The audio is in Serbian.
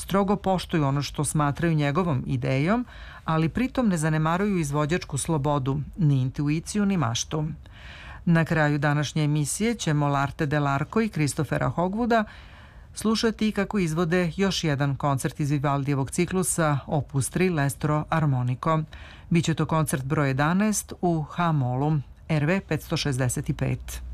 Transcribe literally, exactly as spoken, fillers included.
strogo poštuju ono što smatraju njegovom idejom, ali pritom ne zanemaruju izvođačku slobodu, ni intuiciju, ni maštu. Na kraju današnje emisije ćemo Larte Delarco i Christophera Hogwooda slušati kako izvode još jedan koncert iz Vivaldijevog ciklusa Opus tri Lestro Armonico. Biće to koncert broj jedanaest u H-molu, R V petsto šezdeset pet.